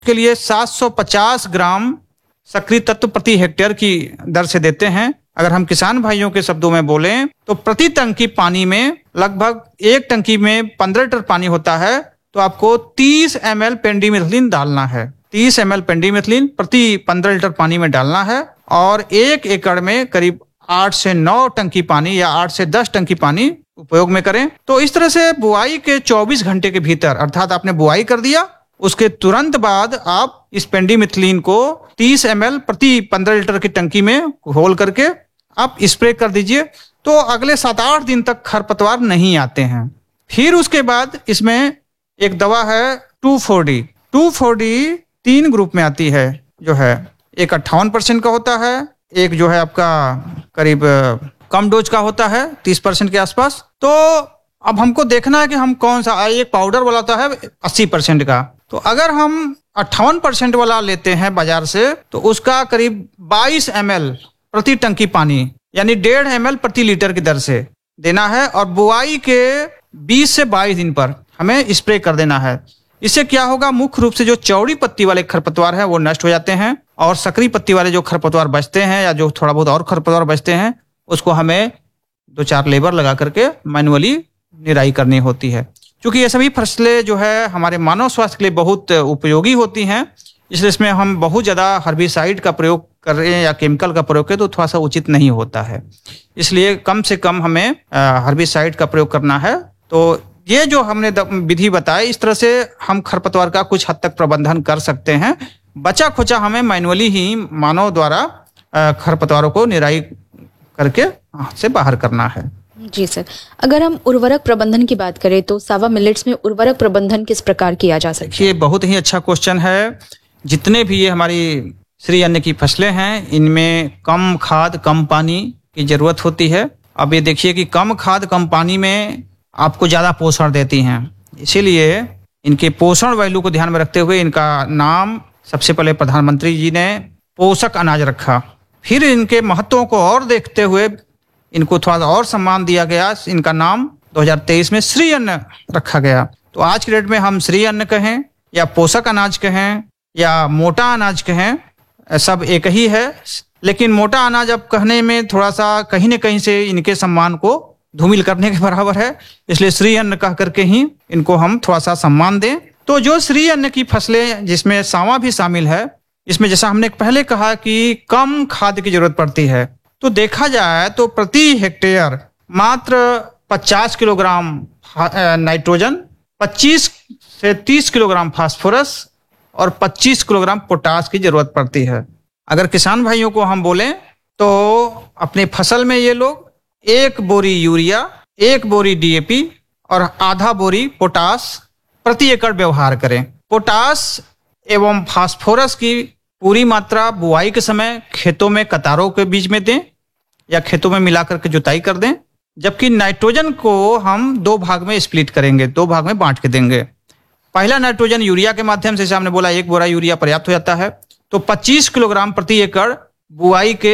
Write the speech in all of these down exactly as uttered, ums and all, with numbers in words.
के लिए सात सौ पचास ग्राम सक्रिय तत्व प्रति हेक्टेयर की दर से देते हैं। अगर हम किसान भाइयों के शब्दों में बोलें तो प्रति टंकी पानी में लगभग एक टंकी में पंद्रह लीटर पानी होता है, तो आपको तीस एम एल पेंडीमिथलिन डालना है। तीस एम एल पेंडीमिथलिन प्रति पंद्रह लीटर पानी में डालना है और एक एकड़ में करीब आठ से नौ टंकी पानी या आठ से दस टंकी पानी उपयोग में करें। तो इस तरह से बुआई के चौबीस घंटे के भीतर, अर्थात आपने बुआई कर दिया, उसके तुरंत बाद आप इस पेंडीमिथलिन को तीस एम एल प्रति पंद्रह लीटर की टंकी में घोल करके आप स्प्रे कर दीजिए। तो अगले सात आठ दिन तक खरपतवार नहीं आते हैं। फिर उसके बाद इसमें एक दवा है to four D. To four D तीन ग्रुप में आती है, जो है एक अट्ठावन परसेंट का होता है, एक जो है आपका करीब कम डोज का होता है तीस परसेंट के आसपास। तो अब हमको देखना है कि हम कौन सा, एक पाउडर वाला होता है अस्सी परसेंट का। तो अगर हम अट्ठावन परसेंट वाला लेते हैं बाजार से तो उसका करीब बाईस एम एल प्रति टंकी पानी यानी डेढ़ एम एल प्रति लीटर की दर से देना है और बुआई के बीस से बाईस दिन पर हमें स्प्रे कर देना है। इससे क्या होगा, मुख्य रूप से जो चौड़ी पत्ती वाले खरपतवार हैं वो नष्ट हो जाते हैं और सकरी पत्ती वाले जो खरपतवार बचते हैं या जो थोड़ा बहुत और खरपतवार बचते हैं उसको हमें दो चार लेबर लगा करके मैनुअली निराई करनी होती है। क्योंकि ये सभी फसलें जो है हमारे मानव स्वास्थ्य के लिए बहुत उपयोगी होती हैं, इसलिए इसमें हम बहुत ज़्यादा हर्बिसाइड का प्रयोग कर रहे हैं या केमिकल का प्रयोग करें तो थोड़ा सा उचित नहीं होता है। इसलिए कम से कम हमें हर्बिसाइड का प्रयोग करना है। तो ये जो हमने विधि बताई, इस तरह से हम खरपतवार का कुछ हद तक प्रबंधन कर सकते हैं। बचा खुचा हमें मैनुअली ही मानव द्वारा खरपतवारों को निराई करके हाथ से बाहर करना है। जी सर, अगर हम उर्वरक प्रबंधन की बात करें तो सावा मिलेट्स में उर्वरक प्रबंधन किस प्रकार किया जा सकता है? ये बहुत ही अच्छा क्वेश्चन है। जितने भी ये हमारी श्री अन्न की फसलें हैं इनमें कम खाद कम पानी की जरूरत होती है। अब ये देखिए कि कम खाद कम पानी में आपको ज़्यादा पोषण देती हैं, इसीलिए इनके पोषण वैल्यू को ध्यान में रखते हुए इनका नाम सबसे पहले प्रधानमंत्री जी ने पोषक अनाज रखा। फिर इनके महत्वों को और देखते हुए इनको थोड़ा और सम्मान दिया गया, इनका नाम दो हज़ार तेईस में श्री अन्न रखा गया। तो आज की डेट में हम श्री अन्न कहें या पोषक अनाज कहें या मोटा अनाज कहें, सब एक ही है। लेकिन मोटा अनाज अब कहने में थोड़ा सा कहीं न कहीं से इनके सम्मान को धूमिल करने के बराबर है, इसलिए श्री अन्न कह करके ही इनको हम थोड़ा सा सम्मान दें। तो जो श्री अन्न की फसलें जिसमें सावा भी शामिल है, इसमें जैसा हमने पहले कहा कि कम खाद की जरूरत पड़ती है, तो देखा जाए तो प्रति हेक्टेयर मात्र पचास किलोग्राम नाइट्रोजन, पच्चीस से तीस किलोग्राम फास्फोरस और पच्चीस किलोग्राम पोटास की जरूरत पड़ती है। अगर किसान भाइयों को हम बोलें तो अपनी फसल में ये लोग एक बोरी यूरिया, एक बोरी डी ए पी और आधा बोरी पोटास प्रति एकड़ व्यवहार करें। पोटास एवं फास्फोरस की पूरी मात्रा बुआई के समय खेतों में कतारों के बीच में दें या खेतों में मिलाकर के जुताई कर दें, जबकि नाइट्रोजन को हम दो भाग में स्प्लिट करेंगे, दो भाग में बांट के देंगे। पहला नाइट्रोजन यूरिया के माध्यम से, जैसे हमने बोला एक बोरा यूरिया पर्याप्त हो जाता है, तो पच्चीस किलोग्राम प्रति एकड़ बुआई के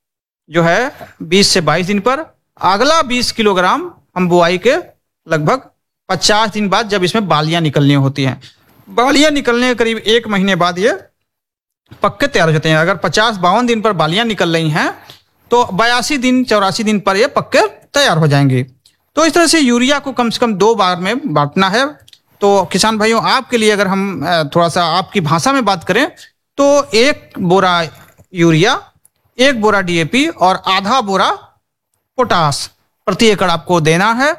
जो है बीस से बाईस दिन पर। अगला बीस किलोग्राम हम बुआई के लगभग पचास दिन बाद, जब इसमें बालियां निकलनी होती हैं। बालियां निकलने के करीब एक महीने बाद ये पक्के तैयार हो जाते हैं। अगर पचास बावन दिन पर बालियां निकल रही हैं तो बयासी दिन चौरासी दिन पर ये पक्के तैयार हो जाएंगे। तो इस तरह से यूरिया को कम से कम दो बार में बांटना है। तो किसान भाइयों, आपके लिए अगर हम थोड़ा सा आपकी भाषा में बात करें तो एक बोरा यूरिया, एक बोरा डी ए पी और आधा बोरा पोटास प्रति एकड़ आपको देना है।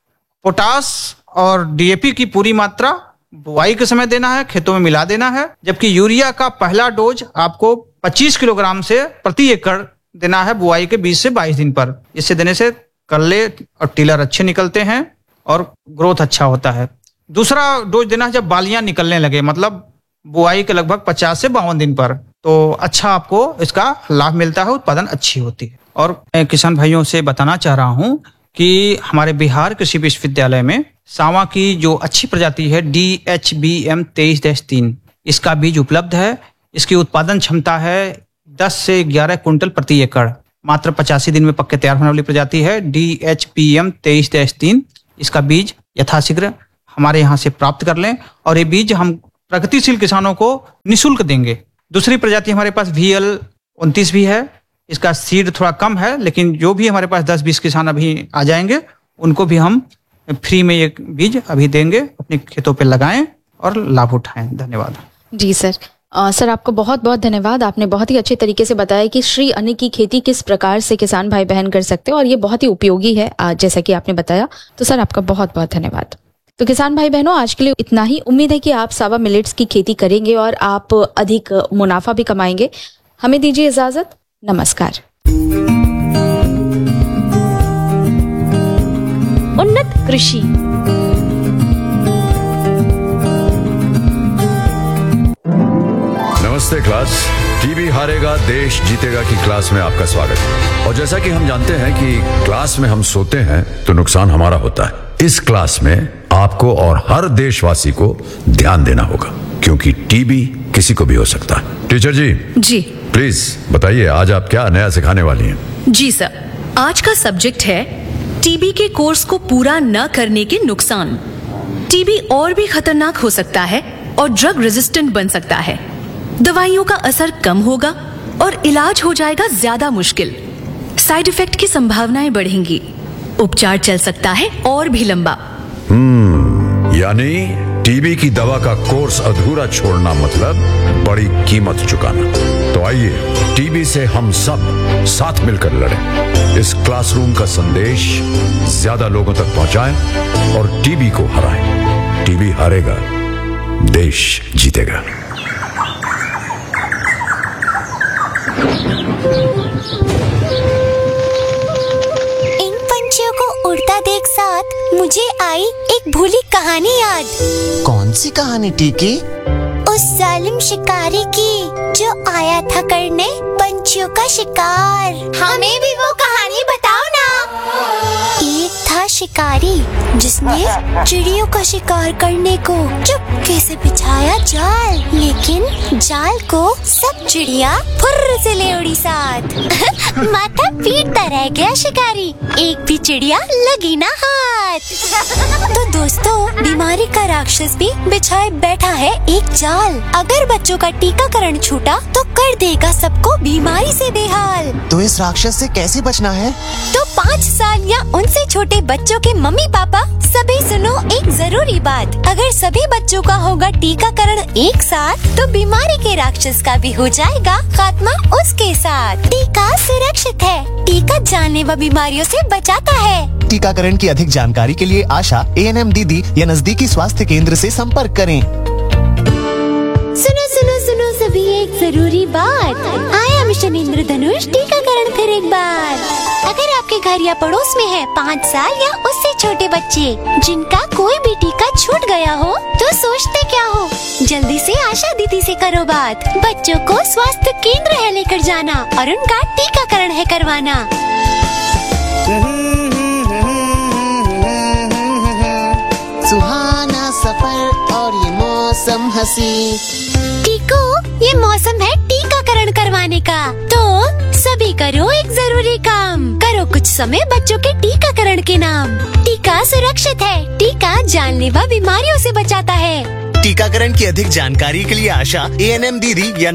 पोटास और डी ए पी की पूरी मात्रा बुआई के समय देना है, खेतों में मिला देना है, जबकि यूरिया का पहला डोज आपको पच्चीस किलोग्राम से प्रति एकड़ देना है बुआई के बीस से बाईस दिन पर। इससे देने से कल्ले और टिलर अच्छे निकलते हैं और ग्रोथ अच्छा होता है। दूसरा डोज देना है जब बालियां निकलने लगे, मतलब बुआई के लगभग पचास से बावन दिन पर, तो अच्छा आपको इसका लाभ मिलता है, उत्पादन अच्छी होती है। और मैं किसान भाइयों से बताना चाह रहा हूं कि हमारे बिहार कृषि विश्वविद्यालय में सावा की जो अच्छी प्रजाति है डी एच बी एम तेईस डैश तीन, इसका बीज उपलब्ध है। इसकी उत्पादन क्षमता है दस से ग्यारह कुंटल प्रति एकड़। मात्र पचासी दिन में पक्के तैयार होने वाली प्रजाति है डी एच बी एम तेईस डैश तीन। इसका बीज यथाशीघ्र हमारे यहाँ से प्राप्त कर लें और ये बीज हम प्रगतिशील किसानों को निःशुल्क देंगे। दूसरी प्रजाति हमारे पास वी एल उनतीस भी है, इसका सीड थोड़ा कम है, लेकिन जो भी हमारे पास दस बीस किसान अभी आ जाएंगे उनको भी हम फ्री में ये बीज अभी देंगे, अपने खेतों पे लगाएं और लाभ उठाएं। धन्यवाद। जी सर। आ, सर आपका बहुत बहुत धन्यवाद। आपने बहुत ही अच्छे तरीके से बताया कि श्री अन्न की खेती किस प्रकार से किसान भाई बहन कर सकते हैं और ये बहुत ही उपयोगी है, आ, जैसा कि आपने बताया। तो सर आपका बहुत बहुत धन्यवाद। तो किसान भाई बहनों, आज के लिए इतना ही। उम्मीद है कि आप सावा मिलेट्स की खेती करेंगे और आप अधिक मुनाफा भी कमाएंगे। हमें दीजिए इजाजत। नमस्कार। उन्नत कृषि। नमस्ते क्लास। टीबी हारेगा देश जीतेगा की क्लास में आपका स्वागत है। और जैसा कि हम जानते हैं कि क्लास में हम सोते हैं तो नुकसान हमारा होता है। इस क्लास में आपको और हर देशवासी को ध्यान देना होगा, क्योंकि टीबी किसी को भी हो सकता है। टीचर जी जी प्लीज बताइए, आज आप क्या नया सिखाने वाली हैं? जी सर, आज का सब्जेक्ट है टीबी के कोर्स को पूरा न करने के नुकसान। टीबी और भी खतरनाक हो सकता है और ड्रग रेजिस्टेंट बन सकता है। दवाइयों का असर कम होगा और इलाज हो जाएगा ज्यादा मुश्किल। साइड इफेक्ट की संभावनाएं बढ़ेंगी। उपचार चल सकता है और भी लंबा। हम्म यानी टीबी की दवा का कोर्स अधूरा छोड़ना मतलब बड़ी कीमत चुकाना। तो आइए टीबी से हम सब साथ मिलकर लड़ें। इस क्लासरूम का संदेश ज्यादा लोगों तक पहुंचाएं और टीबी को हराएं। टीबी हारेगा, देश जीतेगा। इन पंछियों को उड़ता देख साथ मुझे आई एक भूली कहानी याद। कौन सी कहानी टीकी? उस जालिम शिकारी की जो आया था करने पंछियों का शिकार। हमें भी वो कहानी बताओ ना। एक था शिकारी जिसने चिड़ियों का शिकार करने को चुपके से बिछाया जाल, लेकिन जाल को सब चिड़िया फुर्र से ले उड़ी साथ। माथा पीटता रह गया शिकारी, एक भी चिड़िया लगी ना हाथ। तो दोस्तों, बीमारी का राक्षस भी बिछाए बैठा है एक जाल। अगर बच्चों का टीकाकरण छूटा तो कर देगा सबको बीमारी से बेहाल। तो इस राक्षस से कैसे बचना है? तो पाँच साल या उनसे छोटे बच्चों के मम्मी पापा सभी सुनो एक जरूरी बात। अगर सभी बच्चों का होगा टीकाकरण एक साथ तो बीमारी के राक्षस का भी हो जाएगा खात्मा उसके साथ। टीका सुरक्षित है, टीका जानलेवा बीमारियों से बचाता है। टीकाकरण की अधिक जानकारी के लिए आशा, ए एन एम दीदी या नजदीकी स्वास्थ्य केंद्र से संपर्क करें। सुनो सुनो सुनो सभी एक जरूरी बात। आया मिशन इंद्रधनुष टीकाकरण फिर एक बार। अगर आपके घर या पड़ोस में है पाँच साल या उससे छोटे बच्चे जिनका कोई भी टीका छूट गया हो तो सोचते क्या हो, जल्दी से आशा दीदी से करो बात। बच्चों को स्वास्थ्य केंद्र है लेकर जाना और उनका टीकाकरण है करवाना। सुहाना सफर और ये मौसम हंसी। टीको, ये मौसम है टीकाकरण करवाने का, तो सभी करो एक जरूरी काम। करो कुछ समय बच्चों के टीकाकरण के नाम। टीका सुरक्षित है, टीका जानलेवा बीमारियों से बचाता है। टीकाकरण की अधिक जानकारी के लिए आशा, ए एन एम दीदी या